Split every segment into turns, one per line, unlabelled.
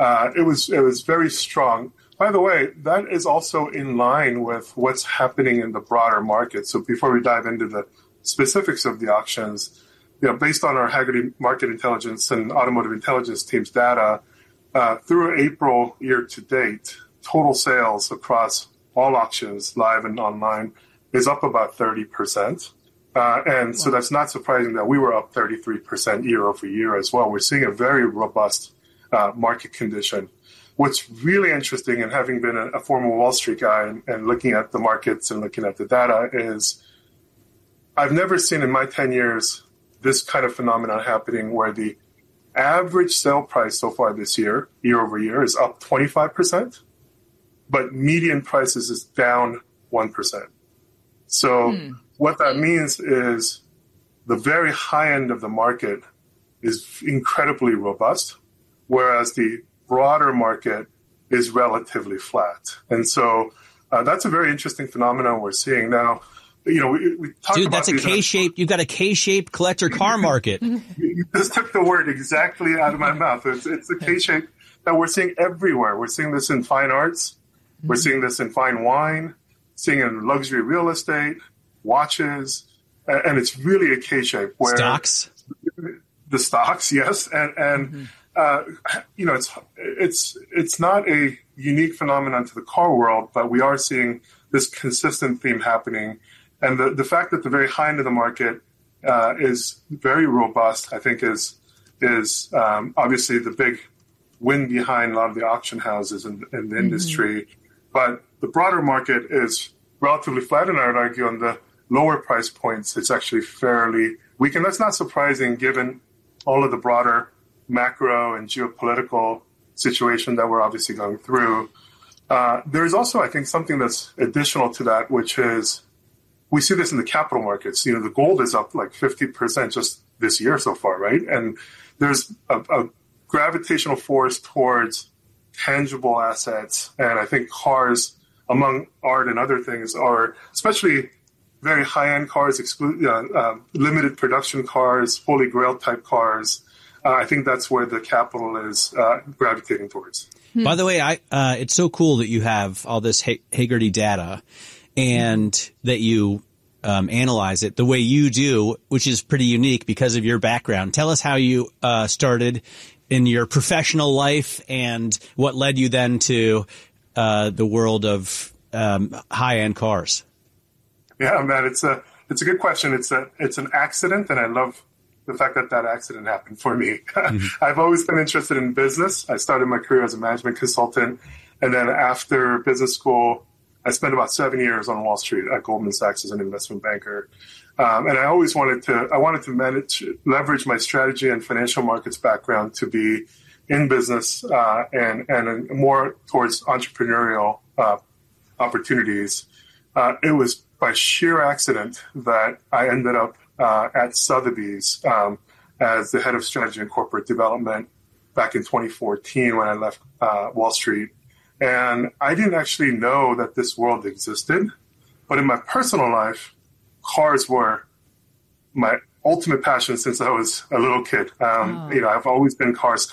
It was very strong. By the way, that is also in line with what's happening in the broader market. So before we dive into the specifics of the auctions, based on our Hagerty Market Intelligence and Automotive Intelligence team's data, through April year to date, total sales across all auctions, live and online, is up about 30%. And so that's not surprising that we were up 33% year over year as well. We're seeing a very robust market condition. What's really interesting, and having been a former Wall Street guy and looking at the markets and looking at the data, is I've never seen in my 10 years this kind of phenomenon happening where the average sale price so far this year over year, is up 25%, but median prices is down 1%. So what that means is the very high end of the market is incredibly robust, whereas the broader market is relatively flat. And so that's a very interesting phenomenon we're seeing now. We talk
Dude,
about
that's a K-shaped. You've got a K-shaped collector car market.
You just took the word exactly out of my mouth. It's a K-shape that we're seeing everywhere. We're seeing this in fine arts. We're seeing this in fine wine, seeing it in luxury real estate, watches, and it's really a K-shape. Where
stocks?
The stocks, yes. And it's not a unique phenomenon to the car world, but we are seeing this consistent theme happening. And the fact that the very high end of the market is very robust, I think, is obviously the big win behind a lot of the auction houses in the industry. But the broader market is relatively flat, and I would argue on the lower price points, it's actually fairly weak. And that's not surprising given all of the broader macro and geopolitical situation that we're obviously going through. There's also, I think, something that's additional to that, which is we see this in the capital markets. The gold is up like 50% just this year so far, right? And there's a gravitational force towards tangible assets. And I think cars, among art and other things, are especially very high-end cars, limited production cars, holy grail type cars. I think that's where the capital is gravitating towards.
By the way, it's so cool that you have all this Hagerty data and that you analyze it the way you do, which is pretty unique because of your background. Tell us how you started in your professional life and what led you then to the world of high-end cars.
Yeah, man, it's a good question. It's an accident, and I love the fact that accident happened for me. I've always been interested in business. I started my career as a management consultant, and then after business school, I spent about 7 years on Wall Street at Goldman Sachs as an investment banker. And I always wanted to leverage my strategy and financial markets background to be in business and more towards entrepreneurial opportunities. It was by sheer accident that I ended up at Sotheby's as the head of strategy and corporate development back in 2014 when I left Wall Street. And I didn't actually know that this world existed. But in my personal life, cars were my ultimate passion since I was a little kid. I've always been cars.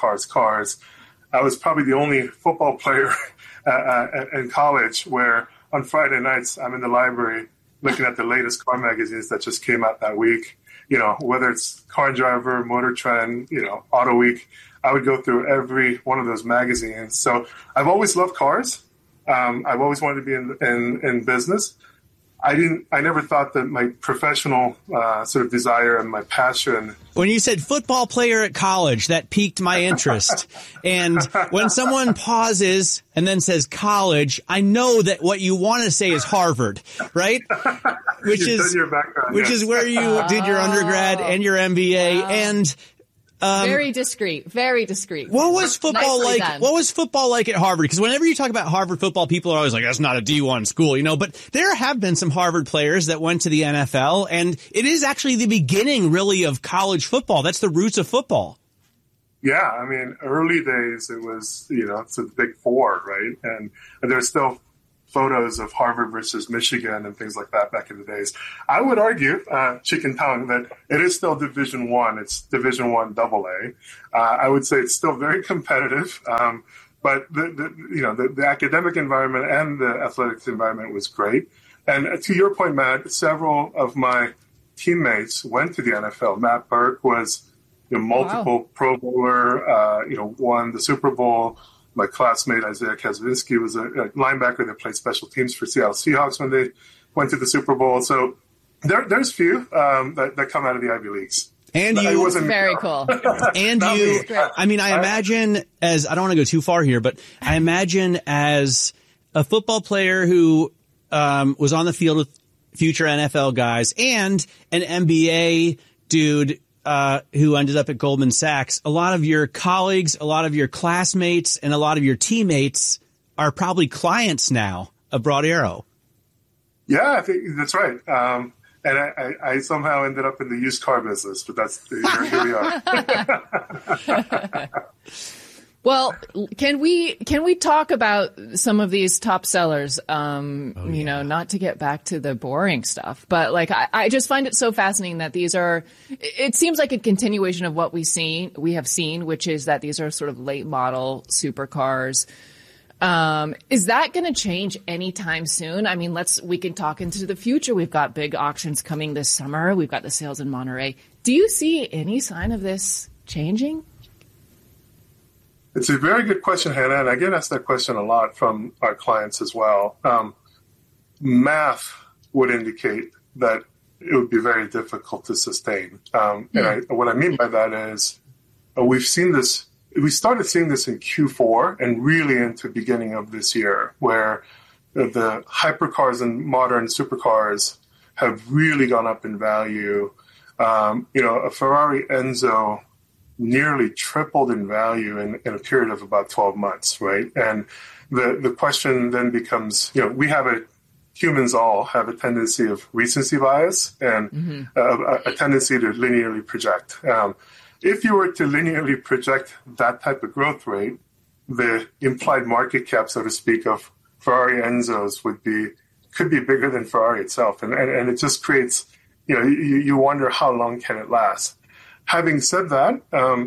I was probably the only football player in college where on Friday nights I'm in the library looking at the latest car magazines that just came out that week. Whether it's Car Driver, Motor Trend, Auto Week, I would go through every one of those magazines. So I've always loved cars. I've always wanted to be in business. I never thought that my professional sort of desire and my passion.
When you said football player at college, that piqued my interest. And when someone pauses and then says college, I know that what you want to say is Harvard, right? Which is where you did your undergrad and your MBA. And
very discreet.
What was football like? Done. What was football like at Harvard? Because whenever you talk about Harvard football, people are always like, that's not a D1 school, But there have been some Harvard players that went to the NFL, and it is actually the beginning, really, of college football. That's the roots of football.
Yeah, I mean, early days, it was, it's the Big Four, right? And there's still photos of Harvard versus Michigan and things like that back in the days. I would argue, Chicken Tongue, that it is still Division I. It's Division I AA. I would say it's still very competitive, but the academic environment and the athletics environment was great. And to your point, Matt, several of my teammates went to the NFL. Matt Burke was multiple Pro Bowler, won the Super Bowl. My classmate Isaiah Kaczynski was a linebacker that played special teams for Seattle Seahawks when they went to the Super Bowl. So there's few that come out of the Ivy Leagues.
And you
wasn't very cool.
And you, I mean, I imagine I don't want to go too far here, but I imagine as a football player who was on the field with future NFL guys and an MBA dude who ended up at Goldman Sachs, a lot of your colleagues, a lot of your classmates, and a lot of your teammates are probably clients now of Broad Arrow.
Yeah, I think that's right. And I somehow ended up in the used car business, but here we are.
Well, can we talk about some of these top sellers? Not to get back to the boring stuff, but I just find it so fascinating that it seems like a continuation of what we have seen, which is that these are sort of late model supercars. Is that going to change anytime soon? I mean, we can talk into the future. We've got big auctions coming this summer. We've got the sales in Monterey. Do you see any sign of this changing?
It's a very good question, Hannah, and I get asked that question a lot from our clients as well. Math would indicate that it would be very difficult to sustain. What I mean by that is we've seen this. We started seeing this in Q4 and really into the beginning of this year, where the hypercars and modern supercars have really gone up in value. A Ferrari Enzo nearly tripled in value in a period of about 12 months, right? And the question then becomes, humans all have a tendency of recency bias and a tendency to linearly project. If you were to linearly project that type of growth rate, the implied market cap, so to speak, of Ferrari Enzos could be bigger than Ferrari itself. And it just creates, you wonder how long can it last? Having said that,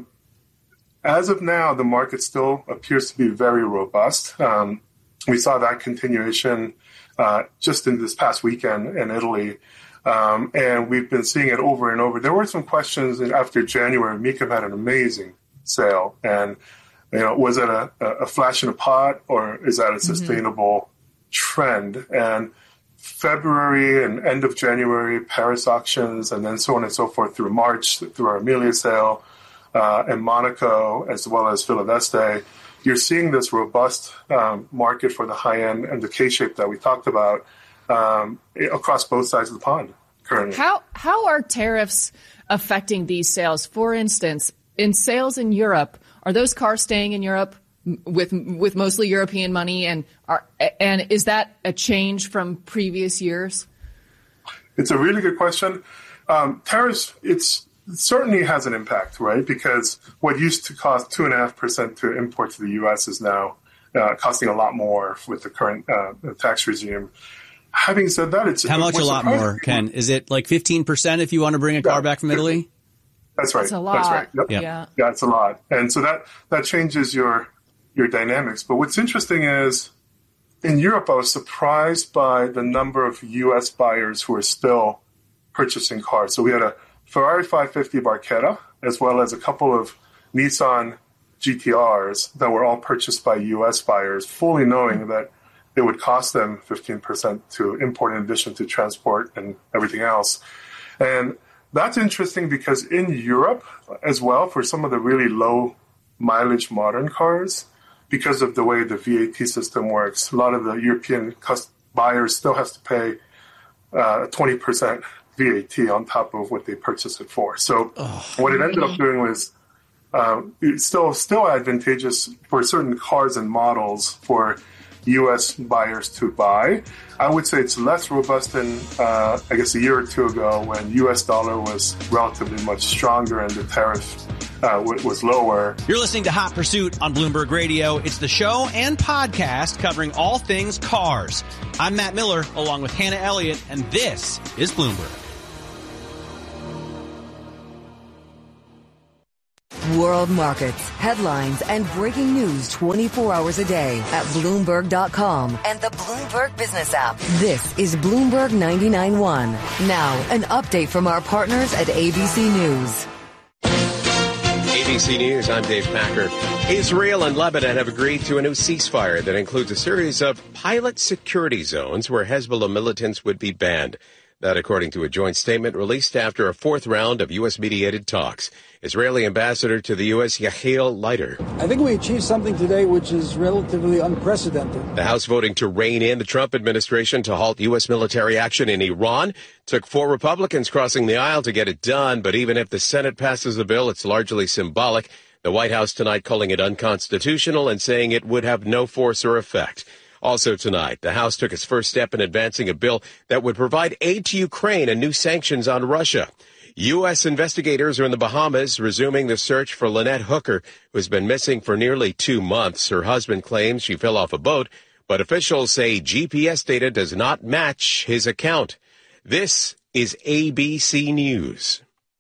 as of now, the market still appears to be very robust. We saw that continuation just in this past weekend in Italy. And we've been seeing it over and over. There were some questions after January. Mecum had an amazing sale. And, was it a flash in a pot, or is that a sustainable trend? And February and end of January, Paris auctions, and then so on and so forth through March, through our Amelia sale, and Monaco, as well as Philadelphia, you're seeing this robust market for the high-end and the K-shape that we talked about across both sides of the pond currently.
How are tariffs affecting these sales? For instance, in sales in Europe, are those cars staying in Europe with mostly European money, and is that a change from previous years?
It's a really good question. Tariffs, it certainly has an impact, right? Because what used to cost 2.5% to import to the U.S. is now costing a lot more with the current tax regime. Having said that, it's
how much a lot more, Ken? Is it like 15% if you want to bring a car back from Italy?
That's right.
That's a lot.
That's right. Yep.
Yeah,
it's a lot, and so that changes your dynamics. But what's interesting is in Europe, I was surprised by the number of U.S. buyers who are still purchasing cars. So we had a Ferrari 550 Barchetta, as well as a couple of Nissan GTRs that were all purchased by U.S. buyers, fully knowing that it would cost them 15% to import in addition to transport and everything else. And that's interesting because in Europe as well, for some of the really low mileage modern cars, because of the way the VAT system works, a lot of the European buyers still has to pay 20% VAT on top of what they purchased it for. So what it ended up doing was it's still advantageous for certain cars and models for U.S. buyers to buy. I would say it's less robust than, a year or two ago when U.S. dollar was relatively much stronger and the tariff was lower.
You're listening to Hot Pursuit on Bloomberg Radio. It's the show and podcast covering all things cars. I'm Matt Miller, along with Hannah Elliott, and this is Bloomberg.
World markets, headlines, and breaking news 24 hours a day at Bloomberg.com and the Bloomberg Business app. This is Bloomberg 99.1. Now, an update from our partners at ABC News.
ABC News, I'm Dave Packer. Israel and Lebanon have agreed to a new ceasefire that includes a series of pilot security zones where Hezbollah militants would be banned. That according to a joint statement released after a fourth round of U.S.-mediated talks. Israeli ambassador to the U.S., Yahael Leiter.
I think we achieved something today which is relatively unprecedented.
The House voting to rein in the Trump administration to halt U.S. military action in Iran. Took 4 Republicans crossing the aisle to get it done, but even if the Senate passes the bill, it's largely symbolic. The White House tonight calling it unconstitutional and saying it would have no force or effect. Also tonight, the House took its first step in advancing a bill that would provide aid to Ukraine and new sanctions on Russia. U.S. investigators are in the Bahamas resuming the search for Lynette Hooker, who has been missing for nearly 2 months. Her husband claims she fell off a boat, but officials say GPS data does not match his account. This is ABC News.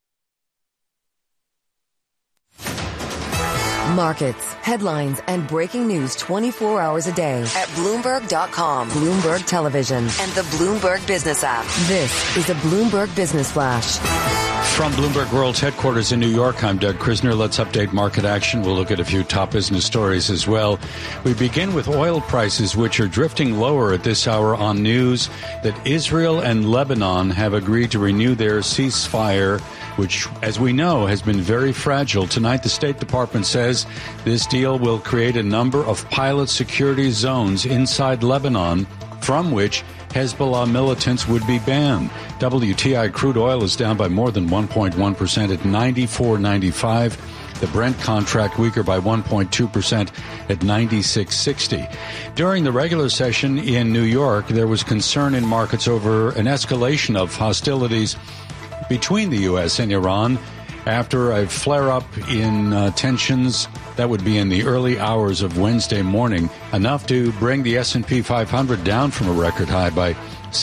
Markets, headlines, and breaking news 24 hours a day at Bloomberg.com, Bloomberg Television, and the Bloomberg Business app. This is a Bloomberg Business Flash.
From Bloomberg World's headquarters in New York, I'm Doug Krisner. Let's update market action. We'll look at a few top business stories as well. We begin with oil prices, which are drifting lower at this hour on news that Israel and Lebanon have agreed to renew their ceasefire, which, as we know, has been very fragile. Tonight, the State Department says this deal will create a number of pilot security zones inside Lebanon from which Hezbollah militants would be banned. WTI crude oil is down by more than 1.1% at $94.95. The Brent contract weaker by 1.2% at $96.60. During the regular session in New York, there was concern in markets over an escalation of hostilities between the U.S. and Iran after a flare-up in tensions that would be in the early hours of Wednesday morning, enough to bring the S&P 500 down from a record high by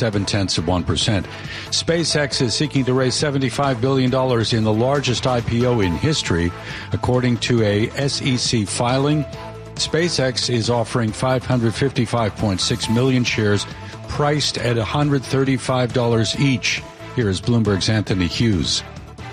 0.7%. SpaceX is seeking to raise $75 billion in the largest IPO in history, according to a SEC filing. SpaceX is offering 555.6 million shares priced at $135 each. Here is Bloomberg's Anthony Hughes.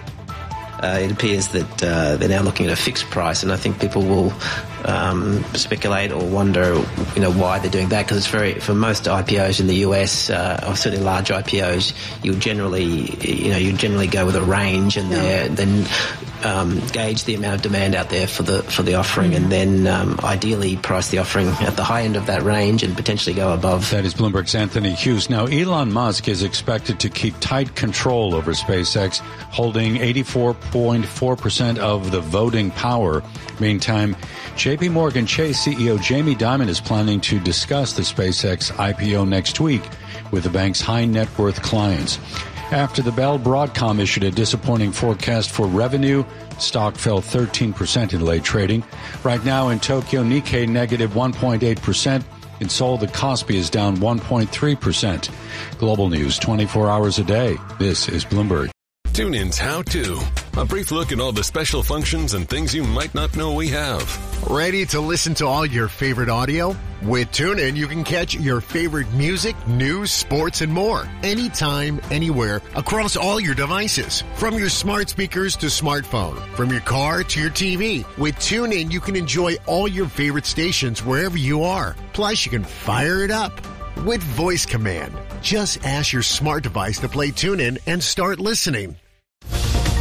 It appears that they're now looking at a fixed price, and I think people will speculate or wonder, why they're doing that. Because it's for most IPOs in the US, or certainly large IPOs, you generally go with a range, and then gauge the amount of demand out there for the offering, and then ideally price the offering at the high end of that range and potentially go above.
That is Bloomberg's Anthony Hughes. Now, Elon Musk is expected to keep tight control over SpaceX, holding 84.4% of the voting power. Meantime, JP Morgan Chase CEO Jamie Dimon is planning to discuss the SpaceX IPO next week with the bank's high net worth clients. After the bell, Broadcom issued a disappointing forecast for revenue. Stock fell 13% in late trading. Right now in Tokyo, Nikkei negative 1.8%. In Seoul, the Kospi is down 1.3%. Global news 24 hours a day. This is Bloomberg.
TuneIn's How To. A brief look at all the special functions and things you might not know we have.
Ready to listen to all your favorite audio? With TuneIn, you can catch your favorite music, news, sports, and more. Anytime, anywhere, across all your devices. From your smart speakers to smartphone. From your car to your TV. With TuneIn, you can enjoy all your favorite stations wherever you are. Plus, you can fire it up with voice command. Just ask your smart device to play TuneIn and start listening.